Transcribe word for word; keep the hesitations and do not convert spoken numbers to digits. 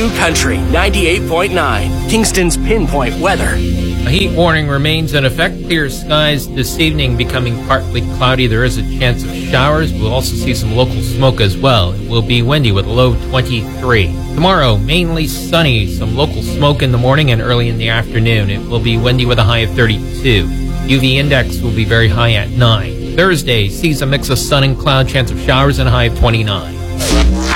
New Country ninety-eight point nine, Kingston's pinpoint weather. A heat warning remains in effect. Clear skies this evening, becoming partly cloudy. There is a chance of showers. We'll also see some local smoke as well. It will be windy with a low twenty-three. Tomorrow, mainly sunny. Some local smoke in the morning and early in the afternoon. It will be windy with a high of thirty-two. U V index will be very high at nine. Thursday sees a mix of sun and cloud, chance of showers and a high of twenty-nine.